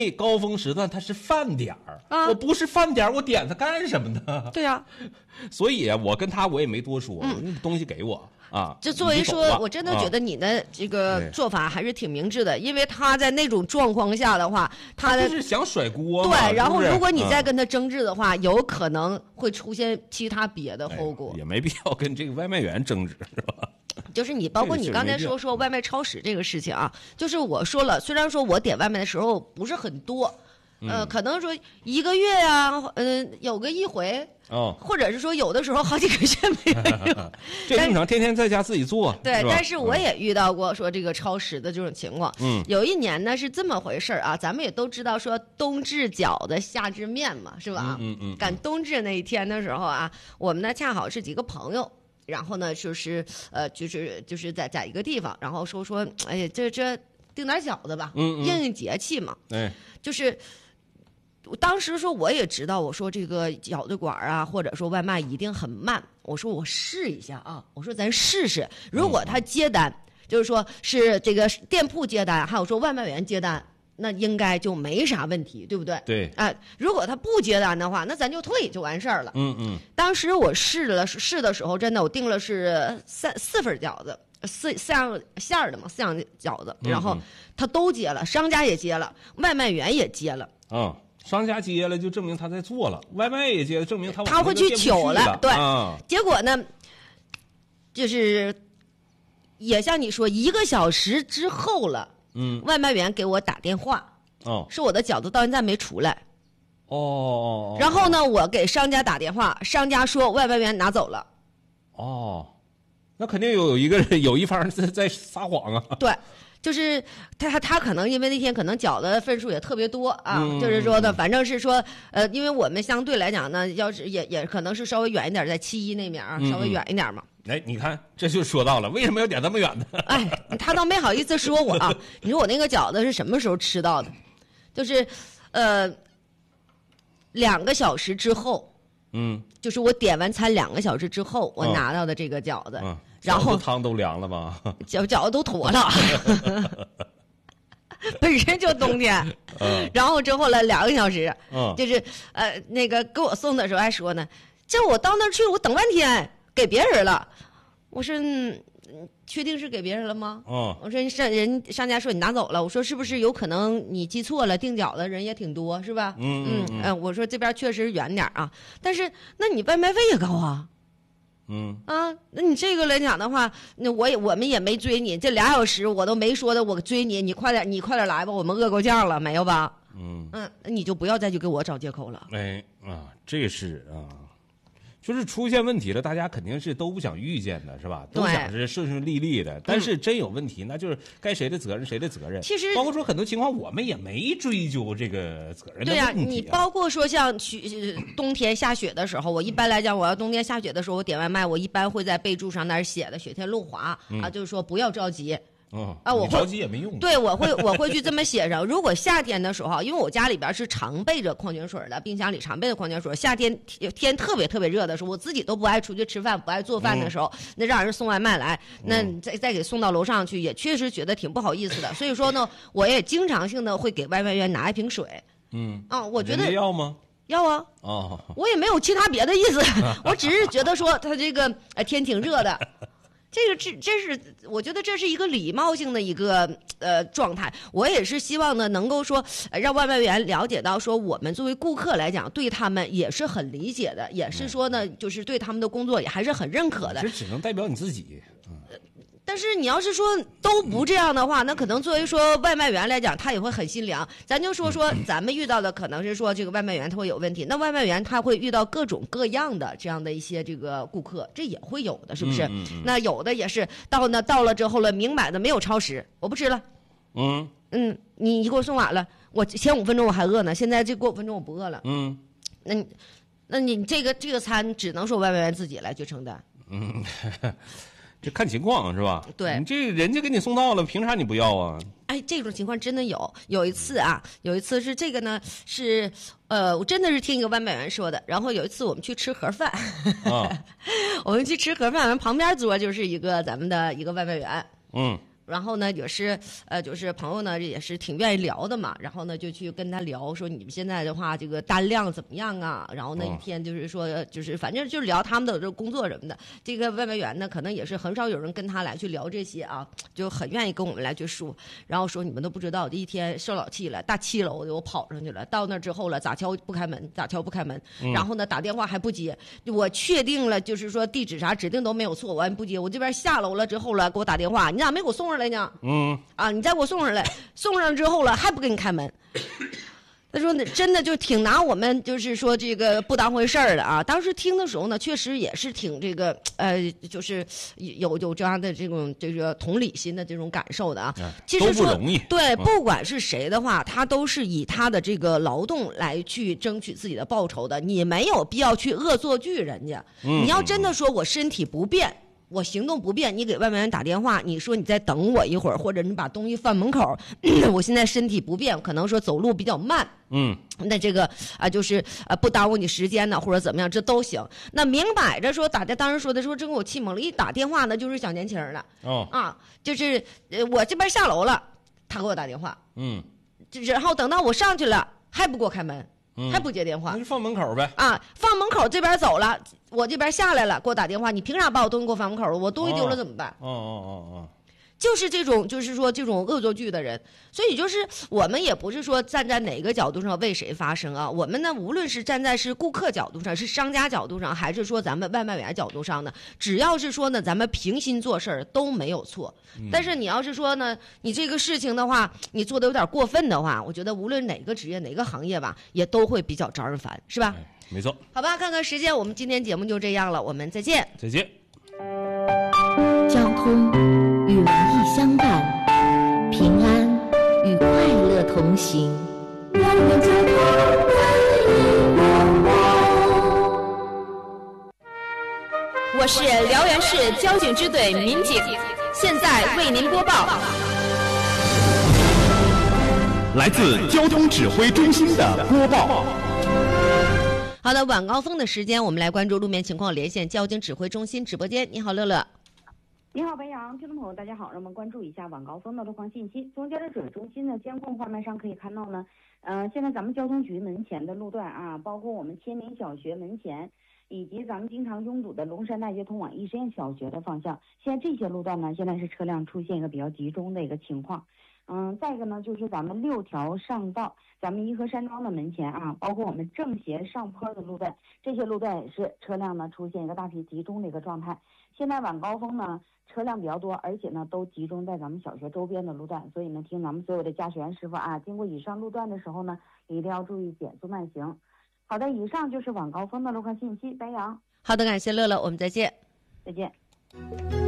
高峰时段它是饭点儿啊， 我不是饭点儿，我点它干什么呢？ 对呀， 所以啊，我跟他我也没多说，东西给我啊。 就作为说，我真的觉得你的这个做法还是挺明智的，因为他在那种状况下的话， 他就是想甩锅嘛。 对，然后如果你再跟他争执的话，有可能会出现其他别的后果。 也没必要跟这个外卖员争执，是吧？ 就是你，包括你刚才说外卖超时这个事情啊，就是我说了，虽然说我点外卖的时候不是很多，可能说1个月呀，有个1回，或者是说有的时候好几个月没有， 这正常，天天在家自己做。 对，但是我也遇到过说这个超时的这种情况。有一年呢是这么回事啊，咱们也都知道说冬至饺子夏至面嘛，是吧？赶冬至那一天的时候啊，我们呢恰好是几个朋友。然后呢，就是在一个地方，然后说，哎呀，这订点饺子吧，应节气嘛。就是当时说我也知道，我说这个饺子馆啊，或者说外卖一定很慢，我说我试一下啊，我说咱试试，如果他接单，就是说是这个店铺接单，还有说外卖员接单。那应该就没啥问题，对不对？ 对。 如果他不接单的话，那咱就退就完事儿了。当时我试的时候，真的我订了是四份饺子，4样馅儿的嘛，4样饺子，然后他都接了，商家也接了，外卖员也接了。 商家接了就证明他在做了，外卖也接了，证明他会去取了。对。结果呢，就是也像你说，1个小时之后了。外卖员给我打电话，说我的饺子到现在没出来。然后呢，我给商家打电话，商家说外卖员拿走了。 那肯定有一方在撒谎啊。 对，就是他可能因为那天可能饺子份数也特别多啊，就是说呢，反正是说因为我们相对来讲呢，要是也可能是稍微远一点，在71那面啊，稍微远一点嘛。 你看这就说到了，为什么要点这么远的？ 他倒没好意思说我啊。你说我那个饺子是什么时候吃到的？就是2个小时之后，就是我点完餐2个小时之后，我拿到的这个饺子，然后汤都凉了吧？ 饺子都坨了。本身就冬天，然后之后了2个小时，就是那个给我送的时候还说呢，这我到那儿去，我等半天。给别人了，我说确定是给别人了吗？我说人商家说你拿走了，我说是不是有可能你记错了？订饺子人也挺多是吧？我说这边确实远点啊，但是那你外卖费也高啊。那你这个来讲的话，那我们也没追你，这2小时我都没说的，我追你，你快点来吧，我们饿够呛了，没有吧？那你就不要再去给我找借口了。 这是啊。就是出现问题了，大家肯定是都不想遇见的，是吧？都想是顺顺利利的。但是真有问题，那就是该谁的责任谁的责任。 其实包括说很多情况，我们也没追究这个责任的问题。 对呀，你包括说像冬天下雪的时候，我一般来讲，我要冬天下雪的时候，我点外卖，我一般会在备注上那儿写的雪天路滑就是说不要着急。我着急也没用。 对，我会去这么写上。如果夏天的时候，因为我家里边是常备着矿泉水的，冰箱里常备的矿泉水。夏天天特别特别热的时候，我自己都不爱出去吃饭，不爱做饭的时候，那让人送外卖来，那再给送到楼上去，也确实觉得挺不好意思的。所以说呢，我也经常性的会给外卖员拿一瓶水。我觉得要吗？ 要啊。我也没有其他别的意思，我只是觉得说他这个天挺热的。这是我觉得这是一个礼貌性的一个状态。我也是希望呢，能够说让外卖员了解到，说我们作为顾客来讲，对他们也是很理解的，也是说呢，就是对他们的工作也还是很认可的。 这只能代表你自己。 但是你要是说都不这样的话，那可能作为说外卖员来讲，他也会很心凉。咱就说咱们遇到的可能是说这个外卖员他会有问题，那外卖员他会遇到各种各样的这样的一些这个顾客，这也会有的，是不是？那有的也是到了之后了，明摆的没有超时，我不吃了。你给我送晚了，我前5分钟我还饿呢，现在这过5分钟我不饿了。那你这个餐只能说外卖员自己来去承担。 这看情况是吧？ 对， 你这人家给你送到了，凭啥你不要啊？ 这种情况真的有一次是这个呢，是我真的是听一个外卖员说的。然后有一次我们去吃盒饭，我们去吃盒饭，旁边桌就是咱们的一个外卖员。 然后呢也是就是朋友呢也是挺愿意聊的嘛，然后呢就去跟他聊说你们现在的话这个单量怎么样啊，然后那一天就是说就是反正就是聊他们的这个工作什么的。这个外卖员呢可能也是很少有人跟他来去聊这些啊，就很愿意跟我们来去说，然后说你们都不知道，这一天受老气了，大7楼的我跑上去了，到那之后了咋敲不开门，然后呢打电话还不接，我确定了就是说地址啥指定都没有错，我还不接，我这边下楼了之后了给我打电话，你咋没给我送上来呢？你再给我送上来，送上之后了还不给你开门。他说真的就挺拿我们就是说这个不当回事儿的啊。当时听的时候呢确实也是挺这个就是有这样的这个同理心的这种感受的啊。其实说都不容易， 对，不管是谁的话他都是以他的这个劳动来去争取自己的报酬的，你没有必要去恶作剧人家。你要真的说我身体不便，我行动不便，你给外卖员打电话，你说你再等我一会儿，或者你把东西放门口，我现在身体不便，可能说走路比较慢，那这个就是不耽误你时间呢，或者怎么样，这都行。那明摆着说当时说的说真给我气懵了，一打电话呢就是小年轻了，就是我这边下楼了，他给我打电话，然后等到我上去了还不给我开门。还不接电话， 那就放门口呗。 放门口这边走了，我这边下来了，给我打电话，你凭啥把我东西给我放门口了？我东西丢了怎么办？就是这种，就是说这种恶作剧的人，所以就是我们也不是说站在哪个角度上为谁发声啊，我们呢无论是站在是顾客角度上，是商家角度上，还是说咱们外卖员角度上呢，只要是说呢咱们平心做事儿都没有错。但是你要是说呢，你这个事情的话，你做的有点过分的话，我觉得无论哪个职业哪个行业吧，也都会比较招人烦，是吧？ 没错。 好吧，看看时间，我们今天节目就这样了，我们再见。 再见。 交通与文艺相伴，平安与快乐同行。让我交通温暖我是辽源市交警支队民警，现在为您播报来自交通指挥中心的播报。 好的，晚高峰的时间，我们来关注路面情况，连线交警指挥中心直播间。你好，乐乐。 你好，白杨，听众朋友，大家好，让我们关注一下晚高峰的路况信息。从交通指挥中心的监控画面上可以看到呢，现在咱们交通局门前的路段啊，包括我们千民小学门前，以及咱们经常拥堵的龙山大街通往一实验小学的方向，现在这些路段呢，现在是车辆出现一个比较集中的一个情况。再一个呢，就是咱们6条上道，咱们颐和山庄的门前啊，包括我们正斜上坡的路段，这些路段也是车辆呢出现一个大批集中的一个状态。现在晚高峰呢，车辆比较多，而且呢都集中在咱们小学周边的路段，所以呢，听咱们所有的驾驶员师傅啊，经过以上路段的时候呢，一定要注意减速慢行。好的，以上就是晚高峰的路况信息。白杨。 好的，感谢乐乐，我们再见。 再见。